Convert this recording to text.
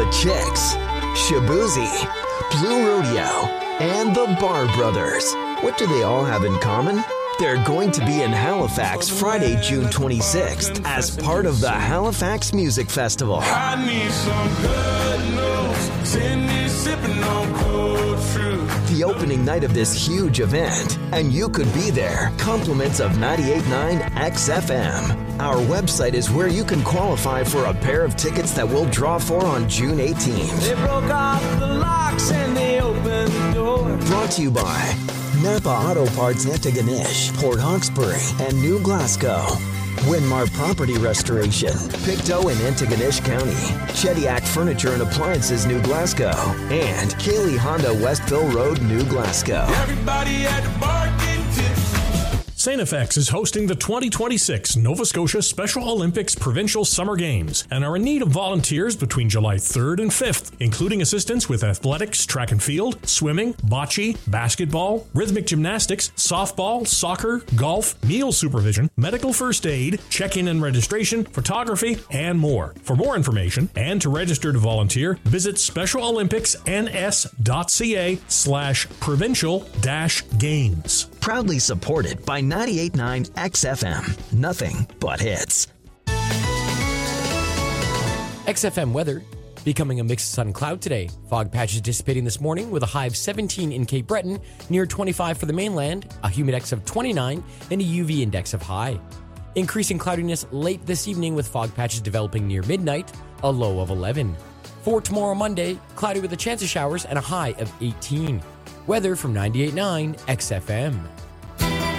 Chicks, Shabuzi, Blue Rodeo, and the Bar Brothers. What do they all have in common? They're going to be in Halifax Friday, June 26th as part of the Halifax Music Festival. I need some good news. Send me sipping on cold fruit. The opening night of this huge event, and you could be there. Compliments of 98.9 XFM. Our website is where you can qualify for a pair of tickets that we'll draw for on June 18th. They broke off the locks and they opened the door. Brought to you by Napa Auto Parts Antigonish, Port Hawkesbury, and New Glasgow. Winmar Property Restoration, Pictou in Antigonish County, Shediac Furniture and Appliances, New Glasgow, and Cayley Honda Westville Road, New Glasgow. Everybody at the bar getting tips. St. FX is hosting the 2026 Nova Scotia Special Olympics Provincial Summer Games and are in need of volunteers between July 3rd and 5th, including assistance with athletics, track and field, swimming, bocce, basketball, rhythmic gymnastics, softball, soccer, golf, meal supervision, medical first aid, check-in and registration, photography, and more. For more information and to register to volunteer, visit specialolympicsns.ca/provincial-games. Proudly supported by 98.9 XFM. Nothing but hits. XFM weather. Becoming a mixed sun cloud today. Fog patches dissipating this morning with a high of 17 in Cape Breton, near 25 for the mainland, a humidex of 29, and a UV index of high. Increasing cloudiness late this evening with fog patches developing near midnight, a low of 11. For tomorrow Monday, cloudy with a chance of showers and a high of 18. Weather from 98.9 XFM.